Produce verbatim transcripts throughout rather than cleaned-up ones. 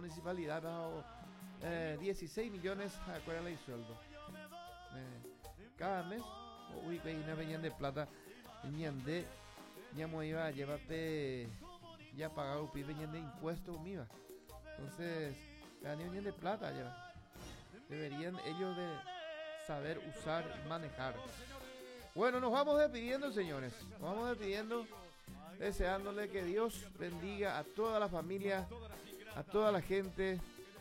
municipalidad bajo eh, dieciséis millones a cuál y sueldo. Eh, cada mes, uy, que una venían de plata, venían de, ya me iba a llevarte, ya pagado, venían de impuestos, me iba. Entonces, venían de plata ya. Deberían ellos de saber usar y manejar. Bueno, nos vamos despidiendo, señores. Nos vamos despidiendo, deseándole que Dios bendiga a toda la familia, a toda la gente,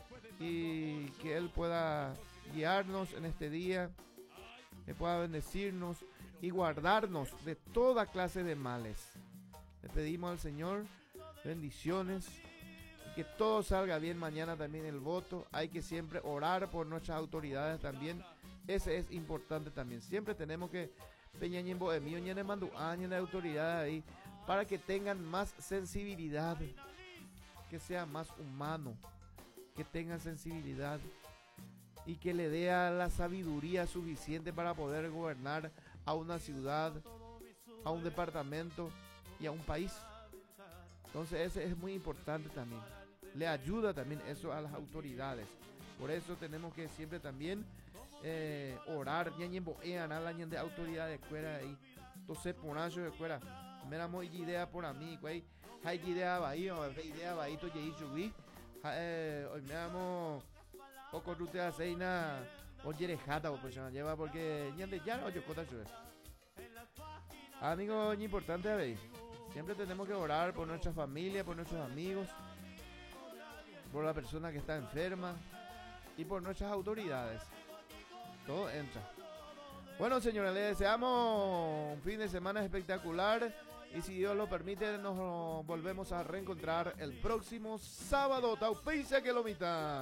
y que Él pueda guiarnos en este día, que pueda bendecirnos y guardarnos de toda clase de males. Le pedimos al Señor bendiciones y que todo salga bien mañana también el voto. Hay que siempre orar por nuestras autoridades también. Ese es importante también. Siempre tenemos que peñar en bohemio y en el manduaño en la autoridad ahí, para que tengan más sensibilidad, que sea más humano, que tengan sensibilidad y que le dé a la sabiduría suficiente para poder gobernar a una ciudad, a un departamento y a un país. Entonces ese es muy importante también. Le ayuda también eso a las autoridades. Por eso tenemos que siempre también eh, orar, ñañembo ean a la de autoridades fuera ahí. Entonces por año de fuera, me la muy idea por a mí, güey. Hay idea bahí, o idea bahí to yei subí. Hoy me amo o corrute a seina o yerejata o pues lleva porque ñande ya no yo cota sube. Amigo, muy importante a ver. Siempre tenemos que orar por nuestra familia, por nuestros amigos, por la persona que está enferma y por nuestras autoridades. Todo entra. Bueno, señores, les deseamos un fin de semana espectacular y si Dios lo permite nos volvemos a reencontrar el próximo sábado. Taupicia que lo mitad.